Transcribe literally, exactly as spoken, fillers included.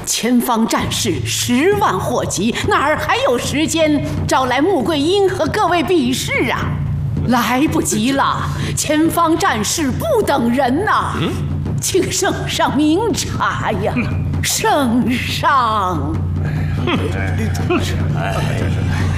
前方战事十万火急，哪儿还有时间招来穆桂英和各位比试啊？来不及了，前方战事不等人呐！嗯，请圣上明察呀，圣上！ 哎，